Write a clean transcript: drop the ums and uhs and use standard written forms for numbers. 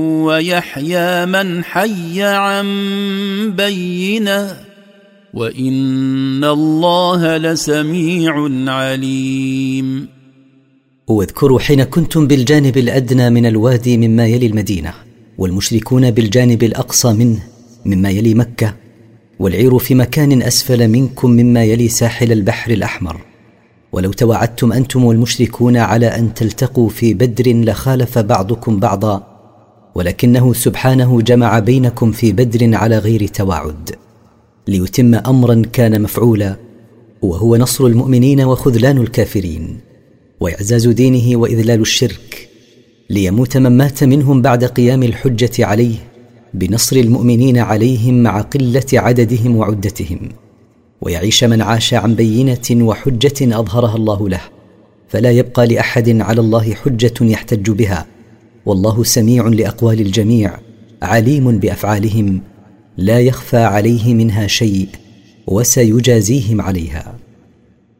ويحيى من حي عن بينة وإن الله لسميع عليم. واذكروا حين كنتم بالجانب الأدنى من الوادي مما يلي المدينة، والمشركون بالجانب الأقصى منه مما يلي مكة، والعير في مكان أسفل منكم مما يلي ساحل البحر الأحمر. ولو توعدتم أنتم والمشركون على أن تلتقوا في بدر لخالف بعضكم بعضا، ولكنه سبحانه جمع بينكم في بدر على غير توعد، ليتم أمرا كان مفعولا، وهو نصر المؤمنين وخذلان الكافرين، وإعزاز دينه وإذلال الشرك، ليموت من مات منهم بعد قيام الحجة عليه بنصر المؤمنين عليهم مع قلة عددهم وعدتهم، ويعيش من عاش عن بينة وحجة أظهرها الله له، فلا يبقى لأحد على الله حجة يحتج بها، والله سميع لأقوال الجميع عليم بأفعالهم، لا يخفى عليه منها شيء، وسيجازيهم عليها.